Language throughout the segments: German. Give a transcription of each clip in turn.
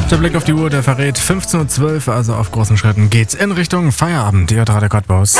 Der Blick auf die Uhr, der verrät 15:12 Uhr, also auf großen Schritten geht's in Richtung Feierabend. Ihr hört Radio Cottbus.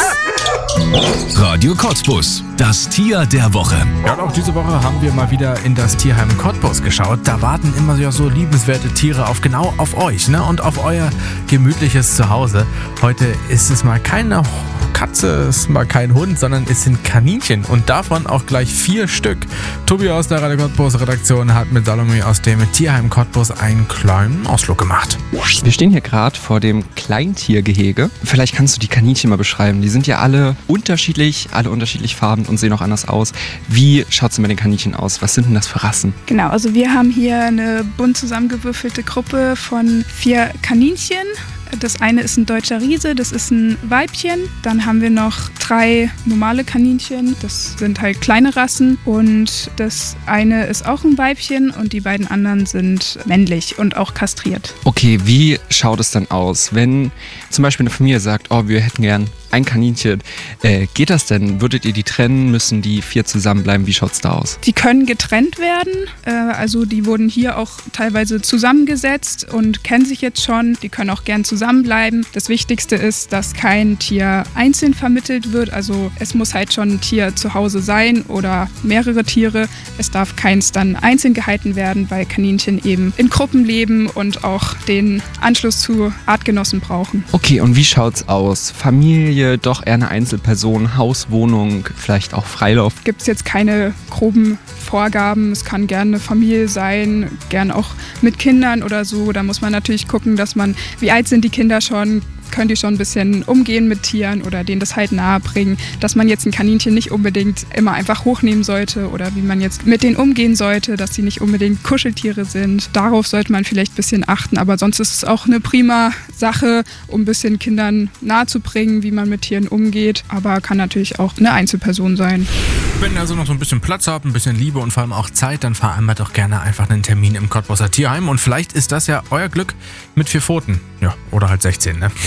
Radio Cottbus, das Tier der Woche. Ja, und auch diese Woche haben wir mal wieder in das Tierheim Cottbus geschaut. Da warten immer so liebenswerte Tiere genau auf euch, ne? Und auf euer gemütliches Zuhause. Heute ist es mal keine Katze, ist mal kein Hund, sondern es sind Kaninchen und davon auch gleich 4 Stück. Tobi aus der Radio Cottbus Redaktion hat mit Salome aus dem Tierheim Cottbus einen kleinen Ausflug gemacht. Wir stehen hier gerade vor dem Kleintiergehege. Vielleicht kannst du die Kaninchen mal beschreiben. Die sind ja alle unterschiedlich farben und sehen auch anders aus. Wie schaut es denn bei den Kaninchen aus? Was sind denn das für Rassen? Genau, also wir haben hier eine bunt zusammengewürfelte Gruppe von 4 Kaninchen. Das eine ist ein deutscher Riese, das ist ein Weibchen. Dann haben wir noch 3 normale Kaninchen, das sind halt kleine Rassen. Und das eine ist auch ein Weibchen und die beiden anderen sind männlich und auch kastriert. Okay, wie schaut es dann aus, wenn zum Beispiel eine Familie sagt, oh, wir hätten gern ein Kaninchen. Geht das denn? Würdet ihr die trennen? Müssen die 4 zusammenbleiben? Wie schaut es da aus? Die können getrennt werden. Also die wurden hier auch teilweise zusammengesetzt und kennen sich jetzt schon. Die können auch gern zusammenbleiben. Das Wichtigste ist, dass kein Tier einzeln vermittelt wird. Also es muss halt schon ein Tier zu Hause sein oder mehrere Tiere. Es darf keins dann einzeln gehalten werden, weil Kaninchen eben in Gruppen leben und auch den Anschluss zu Artgenossen brauchen. Okay, und wie schaut's aus? Familie, doch eher eine Einzelperson, Haus, Wohnung, vielleicht auch Freilauf? Gibt es jetzt keine groben Vorgaben. Es kann gerne eine Familie sein, gerne auch mit Kindern oder so. Da muss man natürlich gucken, wie alt sind die Kinder schon? Können die schon ein bisschen umgehen mit Tieren oder denen das halt nahe bringen, dass man jetzt ein Kaninchen nicht unbedingt immer einfach hochnehmen sollte oder wie man jetzt mit denen umgehen sollte, dass sie nicht unbedingt Kuscheltiere sind. Darauf sollte man vielleicht ein bisschen achten, aber sonst ist es auch eine prima Sache, um ein bisschen Kindern nahe zu bringen, wie man mit Tieren umgeht, aber kann natürlich auch eine Einzelperson sein. Wenn ihr also noch so ein bisschen Platz habt, ein bisschen Liebe und vor allem auch Zeit, dann vereinbart doch gerne einfach einen Termin im Cottbuser Tierheim und vielleicht ist das ja euer Glück mit 4 Pfoten. Ja, oder halt 16, ne?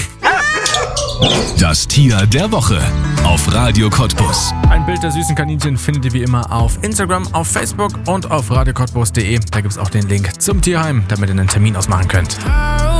Das Tier der Woche auf Radio Cottbus. Ein Bild der süßen Kaninchen findet ihr wie immer auf Instagram, auf Facebook und auf radiocottbus.de. Da gibt es auch den Link zum Tierheim, damit ihr einen Termin ausmachen könnt.